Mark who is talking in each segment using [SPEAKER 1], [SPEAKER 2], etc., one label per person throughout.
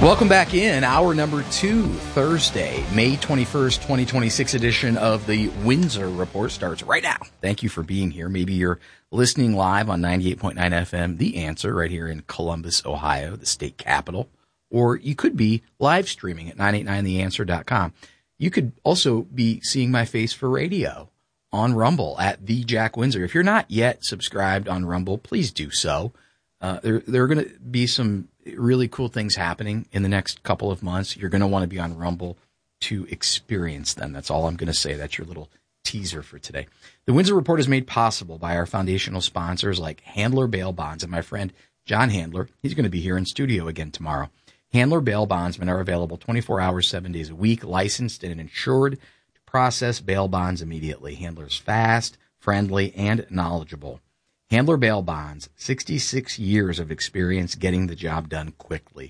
[SPEAKER 1] Welcome back in. Hour number 2, Thursday, May 21st, 2026 edition of the Windsor Report starts right now. Thank you for being here. Maybe you're listening live on 98.9 FM, The Answer, right here in Columbus, Ohio, the state capital. Or you could be live streaming at 989theanswer.com. You could also be seeing my face for radio on Rumble at The Jack Windsor. If you're not yet subscribed on Rumble, please do so. There are going to be some really cool things happening in the next couple of months. You're going to want to be on Rumble to experience them. That's all I'm going to say. That's your little teaser for today. The Windsor Report is made possible by our foundational sponsors like Handler Bail Bonds and my friend John Handler. He's going to be here in studio again tomorrow. Handler Bail Bondsmen are available 24 hours, 7 days a week, licensed and insured to process bail bonds immediately. Handler's fast, friendly, and knowledgeable. Handler Bail Bonds, 66 years of experience getting the job done quickly.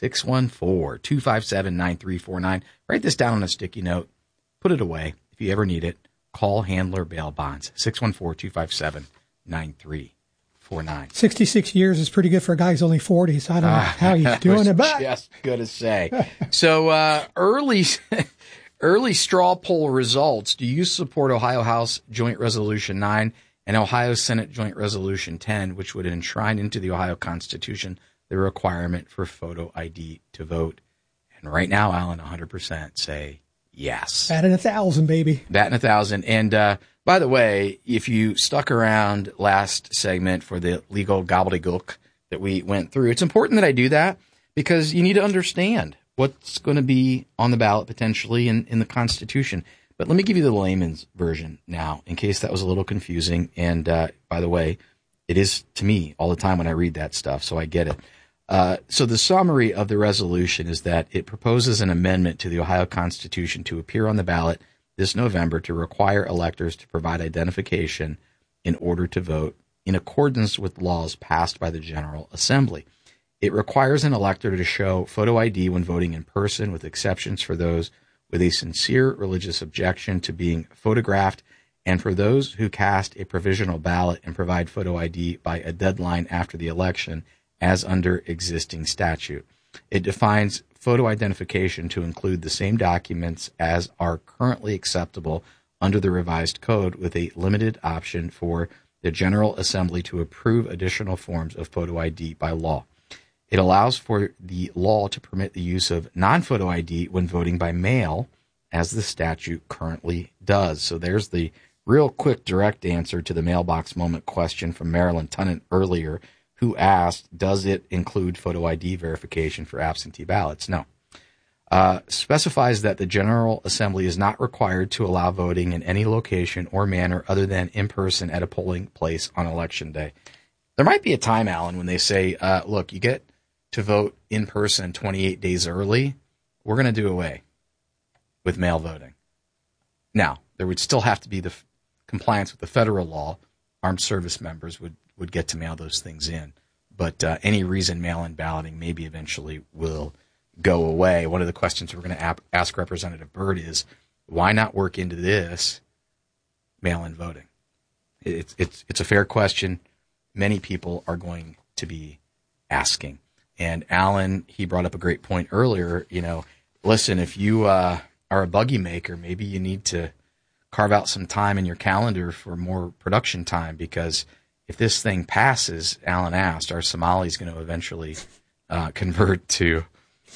[SPEAKER 1] 614-257-9349. Write this down on a sticky note. Put it away. If you ever need it, call Handler Bail Bonds, 614-257-9349.
[SPEAKER 2] 66 years is pretty good for a guy who's only 40, so I don't know how he's doing it. But
[SPEAKER 1] just going to say. So early straw poll results. Do you support Ohio House Joint Resolution 9 and Ohio Senate Joint Resolution 10, which would enshrine into the Ohio Constitution the requirement for photo ID to vote? And right now, Alan, 100% say yes.
[SPEAKER 2] Batting 1,000, baby.
[SPEAKER 1] Batting 1,000. And by the way, if you stuck around last segment for the legal gobbledygook that we went through, it's important that I do that because you need to understand what's going to be on the ballot potentially in the Constitution. But let me give you the layman's version now, in case that was a little confusing. And by the way, it is to me all the time when I read that stuff, so I get it. So the summary of the resolution is that it proposes an amendment to the Ohio Constitution to appear on the ballot this November to require electors to provide identification in order to vote in accordance with laws passed by the General Assembly. It requires an elector to show photo ID when voting in person, with exceptions for those with a sincere religious objection to being photographed, and for those who cast a provisional ballot and provide photo ID by a deadline after the election, as under existing statute. It defines photo identification to include the same documents as are currently acceptable under the revised code, with a limited option for the General Assembly to approve additional forms of photo ID by law. It allows for the law to permit the use of non-photo ID when voting by mail, as the statute currently does. So there's the real quick, direct answer to the mailbox moment question from Marilyn Tunnant earlier, who asked, does it include photo ID verification for absentee ballots? No. Specifies that the General Assembly is not required to allow voting in any location or manner other than in person at a polling place on Election Day. There might be a time, Alan, when they say, look, you get to vote in person 28 days early, we're going to do away with mail voting. Now, there would still have to be the compliance with the federal law. Armed service members would get to mail those things in. But any reason mail-in balloting maybe eventually will go away. One of the questions we're going to ask Representative Byrd is, why not work into this mail-in voting? It's a fair question. Many people are going to be asking. And Alan, he brought up a great point earlier. You know, listen, if you are a buggy maker, maybe you need to carve out some time in your calendar for more production time, because if this thing passes, Alan asked, are Somalis going to eventually convert to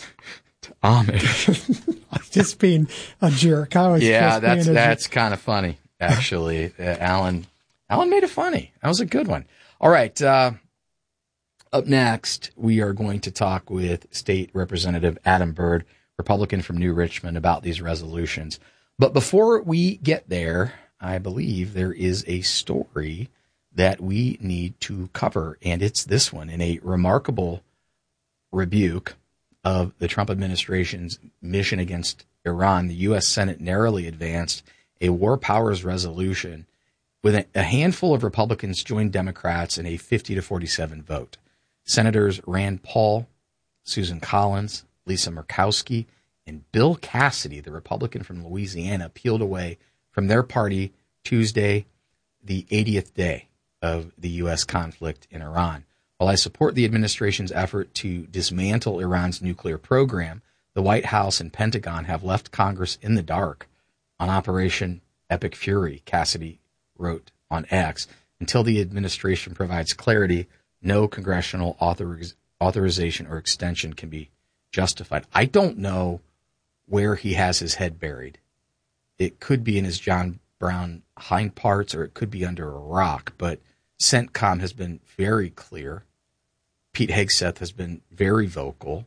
[SPEAKER 1] Amish?
[SPEAKER 2] Just being a jerk.
[SPEAKER 1] That's kind of funny, actually. Alan made it funny. That was a good one. All right. Up next, we are going to talk with State Representative Adam Byrd, Republican from New Richmond, about these resolutions. But before we get there, I believe there is a story that we need to cover, and it's this one. In a remarkable rebuke of the Trump administration's mission against Iran, the U.S. Senate narrowly advanced a war powers resolution with a handful of Republicans joined Democrats in a 50-47 vote. Senators Rand Paul, Susan Collins, Lisa Murkowski, and Bill Cassidy, the Republican from Louisiana, peeled away from their party Tuesday, the 80th day of the U.S. conflict in Iran. While I support the administration's effort to dismantle Iran's nuclear program, the White House and Pentagon have left Congress in the dark on Operation Epic Fury, Cassidy wrote on X. Until the administration provides clarity, no congressional authorization or extension can be justified. I don't know where he has his head buried. It could be in his John Brown hind parts, or it could be under a rock, but CENTCOM has been very clear. Pete Hegseth has been very vocal.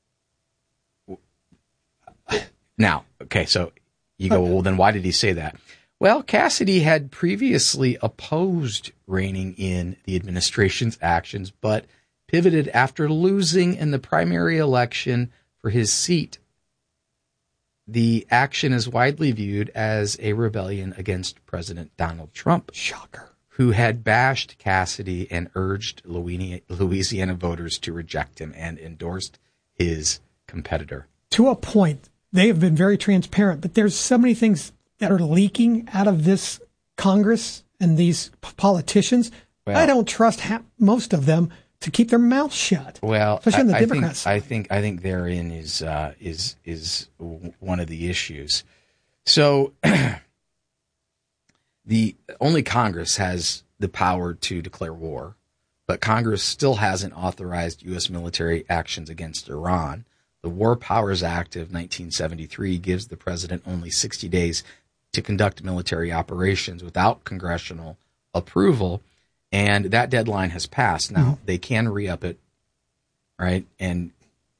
[SPEAKER 1] Now, okay, so you go, well, then why did he say that? Well, Cassidy had previously opposed reining in the administration's actions, but pivoted after losing in the primary election for his seat. The action is widely viewed as a rebellion against President Donald Trump.
[SPEAKER 2] Shocker.
[SPEAKER 1] Who had bashed Cassidy and urged Louisiana voters to reject him and endorsed his competitor.
[SPEAKER 2] To a point, they have been very transparent, but there's so many things that are leaking out of this Congress and these politicians. Well, I don't trust most of them to keep their mouths shut.
[SPEAKER 1] Well,
[SPEAKER 2] especially in the Democrats.
[SPEAKER 1] I think therein is one of the issues. So the only Congress has the power to declare war, but Congress still hasn't authorized U.S. military actions against Iran. The War Powers Act of 1973 gives the president only 60 days to conduct military operations without congressional approval, and that deadline has passed. Now, they can re-up it, right? And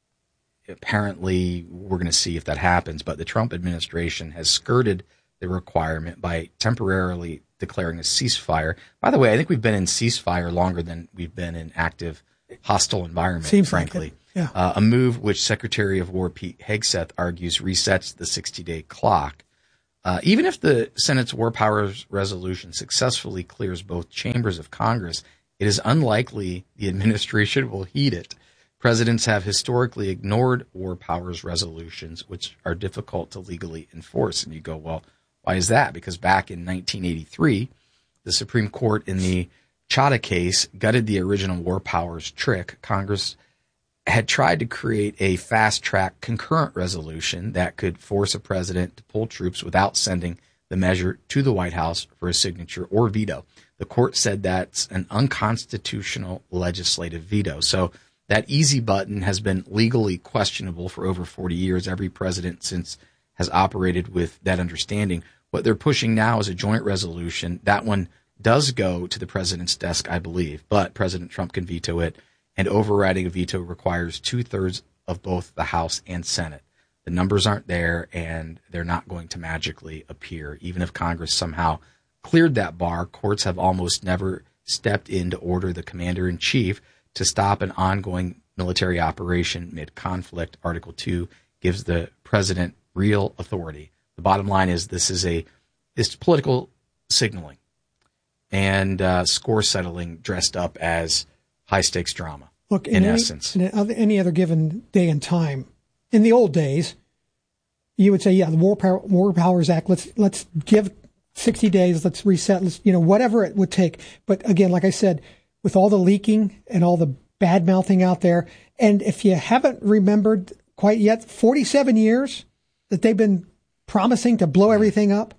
[SPEAKER 1] apparently we're going to see if that happens, but the Trump administration has skirted the requirement by temporarily declaring a ceasefire. By the way, I think we've been in ceasefire longer than we've been in active hostile environment,
[SPEAKER 2] Seems
[SPEAKER 1] frankly.
[SPEAKER 2] Like it. Yeah.
[SPEAKER 1] A move which Secretary of War Pete Hegseth argues resets the 60-day clock. Even if the Senate's War Powers resolution successfully clears both chambers of Congress, it is unlikely the administration will heed it. Presidents have historically ignored War Powers resolutions, which are difficult to legally enforce. And you go, well, why is that? Because back in 1983, the Supreme Court in the Chadha case gutted the original War Powers trick. Congress had tried to create a fast-track concurrent resolution that could force a president to pull troops without sending the measure to the White House for a signature or veto. The court said that's an unconstitutional legislative veto. So that easy button has been legally questionable for over 40 years. Every president since has operated with that understanding. What they're pushing now is a joint resolution. That one does go to the president's desk, I believe, but President Trump can veto it. And overriding a veto requires 2/3 of both the House and Senate. The numbers aren't there, and they're not going to magically appear. Even if Congress somehow cleared that bar, courts have almost never stepped in to order the commander-in-chief to stop an ongoing military operation mid-conflict. Article 2 gives the president real authority. The bottom line is it's political signaling and score settling dressed up as high-stakes drama.
[SPEAKER 2] Look,
[SPEAKER 1] in essence.
[SPEAKER 2] In any other given day and time, in the old days, you would say, yeah, the War Powers Act, let's give 60 days, let's reset, whatever it would take. But again, like I said, with all the leaking and all the bad-mouthing out there, and if you haven't remembered quite yet, 47 years that they've been promising to blow everything up,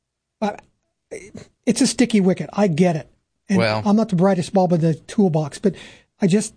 [SPEAKER 2] it's a sticky wicket. I get it. And I'm not the brightest bulb in the toolbox, but I just...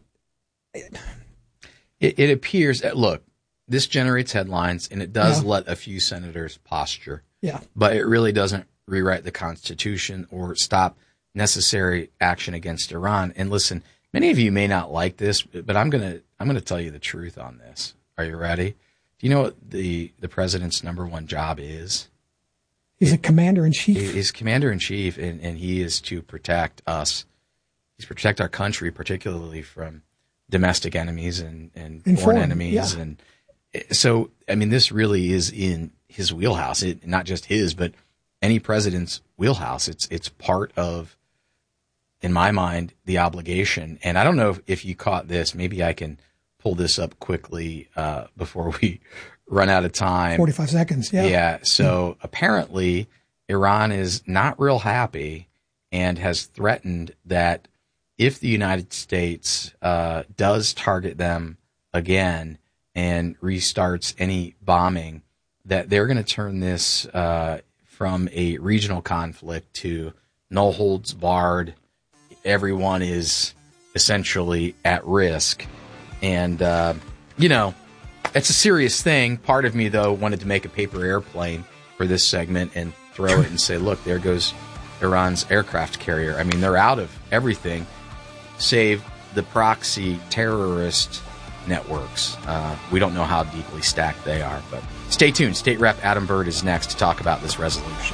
[SPEAKER 1] It appears, look, this generates headlines, and it does let a few senators posture.
[SPEAKER 2] Yeah.
[SPEAKER 1] But it really doesn't rewrite the Constitution or stop necessary action against Iran. And listen, many of you may not like this, but I'm gonna tell you the truth on this. Are you ready? Do you know what the president's number one job is?
[SPEAKER 2] He's a commander-in-chief.
[SPEAKER 1] He's commander-in-chief, and he is to protect us. He's to protect our country, particularly from domestic enemies and foreign enemies.
[SPEAKER 2] Yeah.
[SPEAKER 1] And so, I mean, this really is in his wheelhouse. Not just his, but any president's wheelhouse. It's part of, in my mind, the obligation. And I don't know if you caught this. Maybe I can pull this up quickly before we run out of time.
[SPEAKER 2] 45 seconds, yeah.
[SPEAKER 1] Yeah, so apparently Iran is not real happy and has threatened that if the United States does target them again and restarts any bombing, that they're going to turn this from a regional conflict to no holds barred. Everyone is essentially at risk. And, it's a serious thing. Part of me, though, wanted to make a paper airplane for this segment and throw it and say, look, there goes Iran's aircraft carrier. I mean, they're out of everything save the proxy terrorist networks. We don't know how deeply stacked they are, but stay tuned. State Rep Adam Byrd is next to talk about this resolution.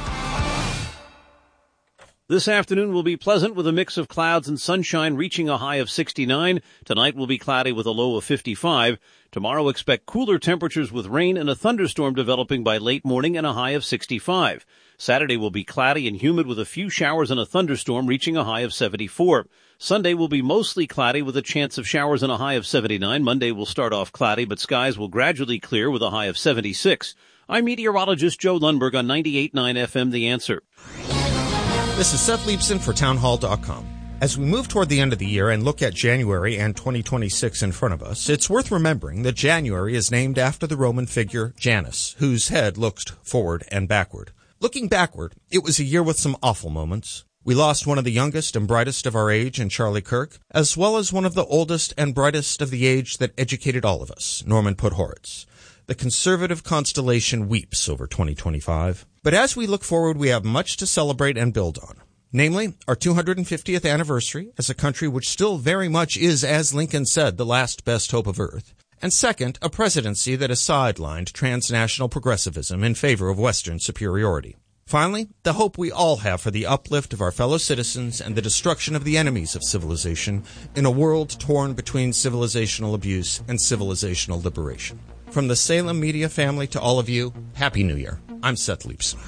[SPEAKER 3] This afternoon will be pleasant with a mix of clouds and sunshine, reaching a high of 69. Tonight will be cloudy with a low of 55. Tomorrow expect cooler temperatures with rain and a thunderstorm developing by late morning and a high of 65. Saturday will be cloudy and humid with a few showers and a thunderstorm, reaching a high of 74. Sunday will be mostly cloudy with a chance of showers and a high of 79. Monday will start off cloudy, but skies will gradually clear with a high of 76. I'm meteorologist Joe Lundberg on 98.9 FM The Answer.
[SPEAKER 4] This is Seth Leibson for townhall.com. As we move toward the end of the year and look at January and 2026 in front of us, it's worth remembering that January is named after the Roman figure Janus, whose head looked forward and backward. Looking backward, it was a year with some awful moments. We lost one of the youngest and brightest of our age in Charlie Kirk, as well as one of the oldest and brightest of the age that educated all of us, Norman Podhoretz. The conservative constellation weeps over 2025. But as we look forward, we have much to celebrate and build on. Namely, our 250th anniversary as a country which still very much is, as Lincoln said, the last best hope of Earth. And second, a presidency that has sidelined transnational progressivism in favor of Western superiority. Finally, the hope we all have for the uplift of our fellow citizens and the destruction of the enemies of civilization in a world torn between civilizational abuse and civilizational liberation. From the Salem Media family to all of you, Happy New Year. I'm Seth Leibson.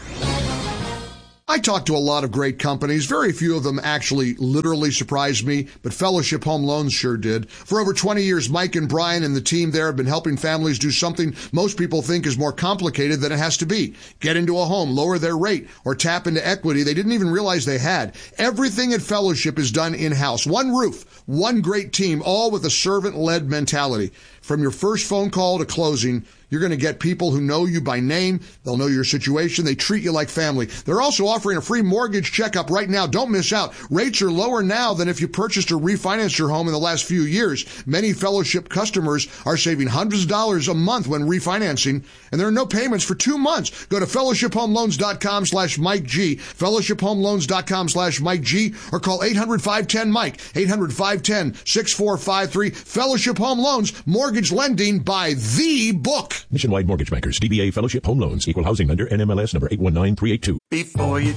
[SPEAKER 5] I talked to a lot of great companies. Very few of them actually literally surprised me, but Fellowship Home Loans sure did. For over 20 years, Mike and Brian and the team there have been helping families do something most people think is more complicated than it has to be. Get into a home, lower their rate, or tap into equity they didn't even realize they had. Everything at Fellowship is done in-house. One roof, one great team, all with a servant-led mentality. From your first phone call to closing, you're going to get people who know you by name. They'll know your situation. They treat you like family. They're also offering a free mortgage checkup right now. Don't miss out. Rates are lower now than if you purchased or refinanced your home in the last few years. Many Fellowship customers are saving hundreds of dollars a month when refinancing, and there are no payments for 2 months. Go to fellowshiphomeloans.com/Mike G, fellowshiphomeloans.com/Mike G, or call 800-510-MIKE, 800-510-6453. Fellowship Home Loans, mortgage lending by the book.
[SPEAKER 6] Nationwide Mortgage Bankers, DBA Fellowship Home Loans, Equal Housing Lender, NMLS number 819382.
[SPEAKER 7] Before you